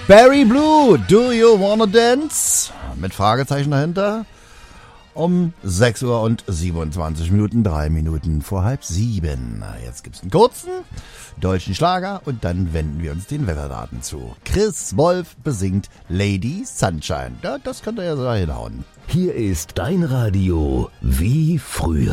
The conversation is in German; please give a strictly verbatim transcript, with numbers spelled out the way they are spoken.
Barry Blue, Do You Wanna Dance? Mit Fragezeichen dahinter. Um sechs Uhr und siebenundzwanzig Minuten, drei Minuten vor halb sieben. Jetzt gibt's einen kurzen deutschen Schlager und dann wenden wir uns den Wetterdaten zu. Chris Wolf besingt Lady Sunshine. Ja, das könnte ja so hinhauen. Hier ist dein Radio wie früher.